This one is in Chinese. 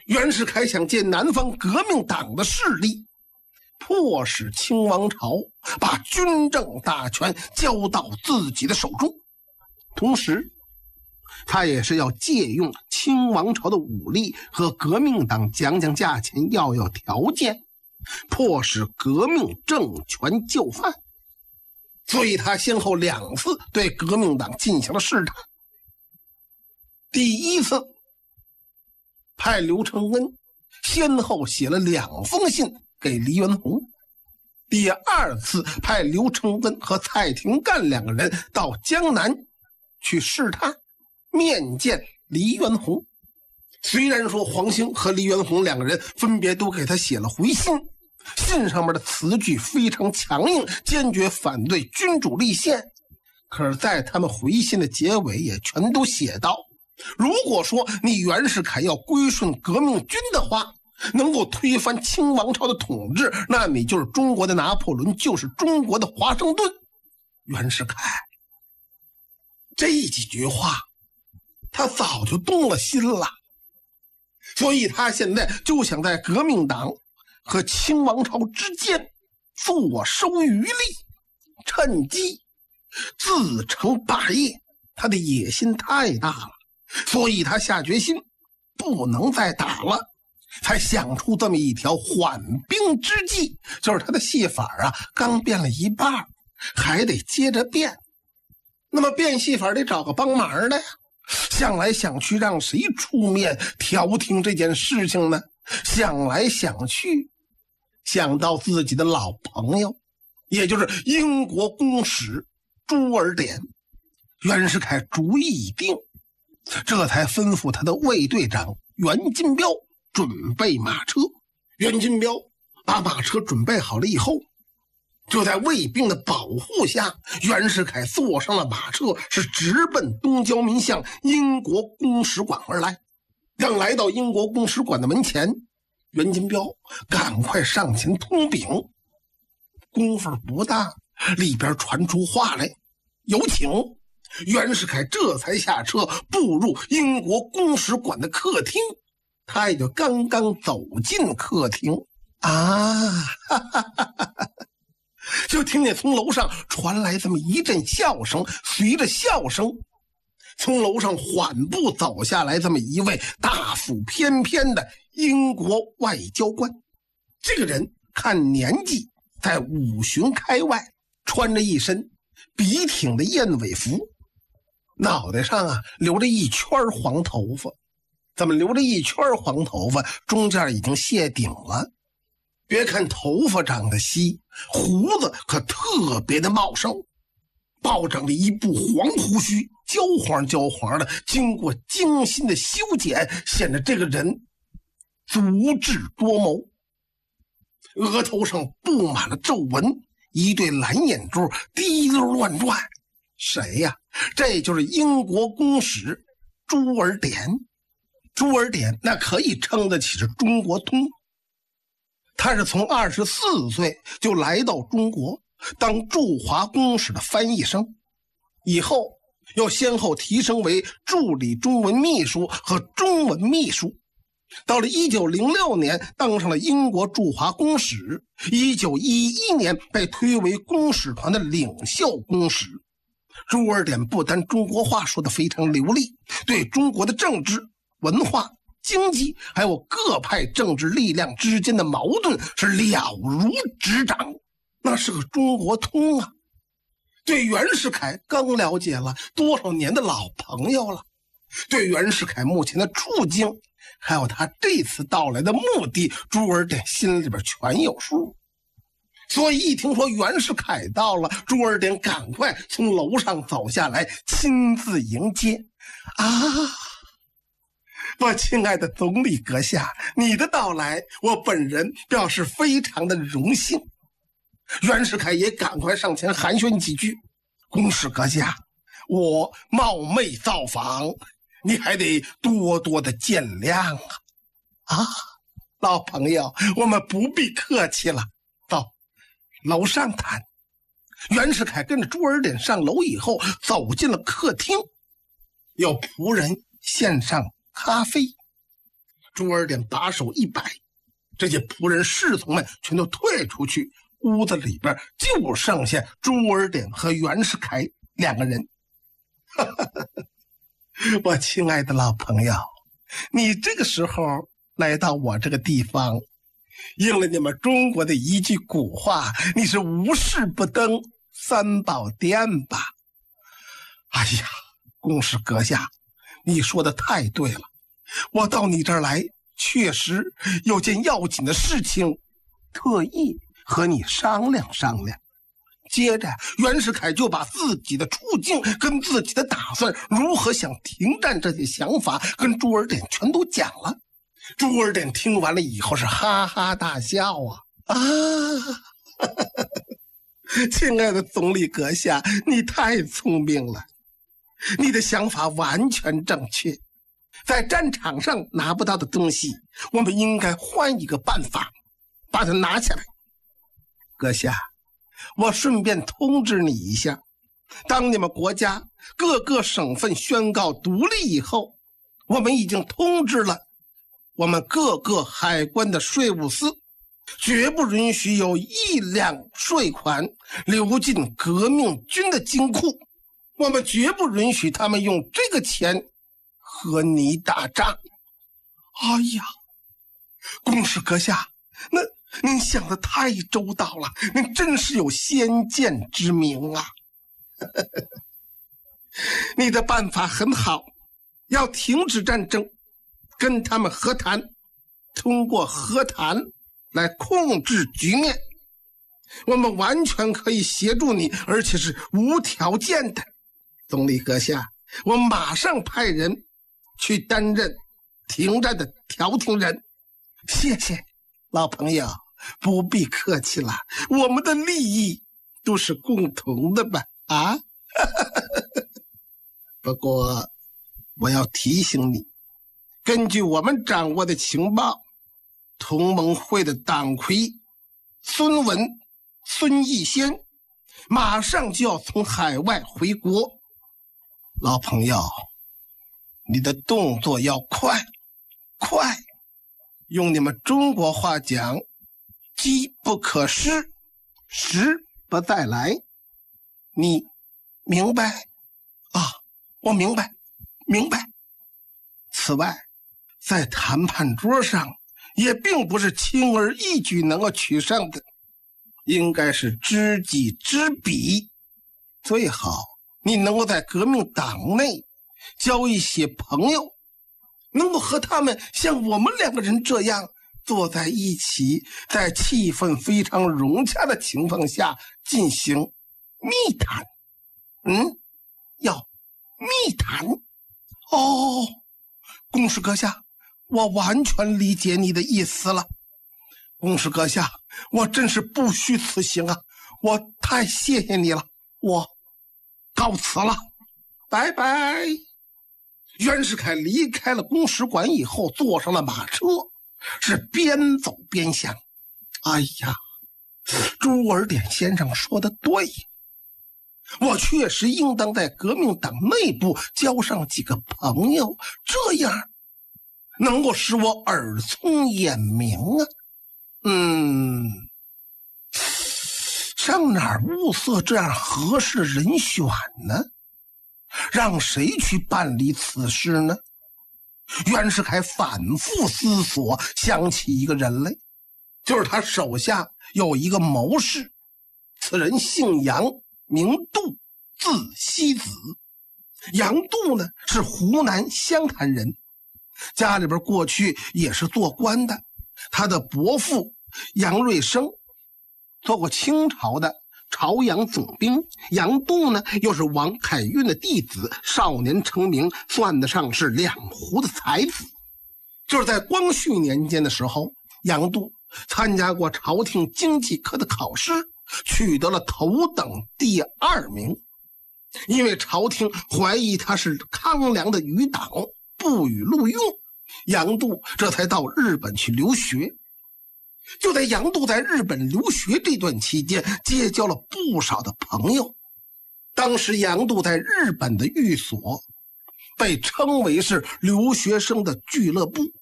袁世凯想借南方革命党的势力，迫使清王朝把军政大权交到自己的手中，同时他也是要借用清王朝的武力和革命党讲价钱，要条件，迫使革命政权就范。所以他先后2次对革命党进行了试探。第一次派刘承恩先后写了2封信给黎元洪，第2次派刘承恩和蔡廷干2个人到江南去试探，面见黎元洪。虽然说黄兴和黎元洪2个人分别都给他写了回信，信上面的词句非常强硬，坚决反对君主立宪，可是在他们回信的结尾也全都写道，如果说你袁世凯要归顺革命军的话，能够推翻清王朝的统治，那你就是中国的拿破仑，就是中国的华盛顿。袁世凯这几句话他早就动了心了，所以他现在就想在革命党和清王朝之间坐收渔利，趁机自成霸业。他的野心太大了，所以他下决心不能再打了，才想出这么一条缓兵之计。就是他的戏法刚变了一半，还得接着变。那么变戏法得找个帮忙的呀，想来想去，让谁出面调停这件事情呢？想来想去，想到自己的老朋友，也就是英国公使朱尔典。袁世凯主意已定，这才吩咐他的卫队长袁金彪准备马车。袁金彪把马车准备好了以后，就在卫兵的保护下，袁世凯坐上了马车，是直奔东交民巷英国公使馆而来。等来到英国公使馆的门前，袁金彪赶快上前通禀，功夫不大，里边传出话来，有请。袁世凯这才下车，步入英国公使馆的客厅。他也就刚刚走进客厅就听见从楼上传来这么一阵笑声，随着笑声，从楼上缓步走下来这么一位大腹翩翩的英国外交官。这个人看年纪在50开外，穿着一身笔挺的燕尾服，脑袋上留着一圈黄头发。怎么留着一圈黄头发？中间已经谢顶了。别看头发长得稀，胡子可特别的茂盛，暴长了一部黄胡须，焦黄的，经过精心的修剪，显得这个人足智多谋。额头上布满了皱纹，一对蓝眼珠滴溜乱转。谁呀？这就是英国公使朱尔典。朱尔典那可以称得起是中国通，他是从24岁就来到中国当驻华公使的翻译生，以后又先后提升为助理中文秘书和中文秘书。到了1906年当上了英国驻华公使，1911年被推为公使团的领袖公使。朱尔典不单中国话说得非常流利，对中国的政治、文化、经济还有各派政治力量之间的矛盾是了如指掌，那是个中国通啊。对袁世凯刚了解了多少年的老朋友了，对袁世凯目前的处境还有他这次到来的目的，朱尔典心里边全有数。所以一听说袁世凯到了，朱尔典赶快从楼上走下来，亲自迎接。我亲爱的总理阁下，你的到来我本人表示非常的荣幸。袁世凯也赶快上前寒暄几句，公使阁下，我冒昧造访，你还得多多的见谅老朋友，我们不必客气了，走，楼上谈。袁世凯跟着朱尔典上楼以后，走进了客厅，有仆人献上咖啡。 朱尔典把手一摆，这些仆人侍从们全都退出去，屋子里边就剩下朱尔典和袁世凯两个人。我亲爱的老朋友，你这个时候来到我这个地方，应了你们中国的一句古话，你是无事不登三宝殿吧？哎呀，公使阁下，你说的太对了，我到你这儿来确实有件要紧的事情，特意和你商量商量。接着袁世凯就把自己的处境跟自己的打算，如何想停战这些想法跟朱尔典全都讲了。朱尔典听完了以后是哈哈大笑啊！亲爱的总理阁下，你太聪明了，你的想法完全正确。在战场上拿不到的东西，我们应该换一个办法把它拿下来。阁下，我顺便通知你一下，当你们国家各个省份宣告独立以后，我们已经通知了我们各个海关的税务司，绝不允许有一两税款流进革命军的金库，我们绝不允许他们用这个钱和你打仗。哎呀，公使阁下，那您想得太周到了，您真是有先见之明啊！你的办法很好，要停止战争，跟他们和谈，通过和谈来控制局面，我们完全可以协助你，而且是无条件的。总理阁下，我马上派人去担任停战的调停人。谢谢老朋友，不必客气了，我们的利益都是共同的吧？啊，不过我要提醒你，根据我们掌握的情报，同盟会的党魁孙文、孙逸仙马上就要从海外回国。老朋友，你的动作要快，快！用你们中国话讲，机不可失，时不再来。你明白？啊，我明白，明白。此外，在谈判桌上也并不是轻而易举能够取胜的，应该是知己知彼。最好你能够在革命党内交一些朋友，能够和他们像我们两个人这样坐在一起，在气氛非常融洽的情况下进行密谈。要密谈？哦，公使阁下，我完全理解你的意思了。公使阁下，我真是不虚此行啊，我太谢谢你了，我告辞了，拜拜。袁世凯离开了公使馆以后，坐上了马车，是边走边想，哎呀，朱尔典先生说的对，我确实应当在革命党内部交上几个朋友，这样能够使我耳聪眼明啊。上哪儿物色这样合适人选呢？让谁去办理此事呢？袁世凯反复思索，想起一个人来，就是他手下有一个谋士，此人姓杨，名度，字希子。杨度呢是湖南湘潭人，家里边过去也是做官的，他的伯父杨瑞生做过清朝的朝阳总兵，杨度呢又是王凯运的弟子，少年成名，算得上是两湖的才子。就是在光绪年间的时候，杨度参加过朝廷经济科的考试，取得了头等第2名。因为朝廷怀疑他是康梁的余党，不予录用，杨度这才到日本去留学。就在杨度在日本留学这段期间，结交了不少的朋友。当时杨度在日本的寓所被称为是留学生的俱乐部，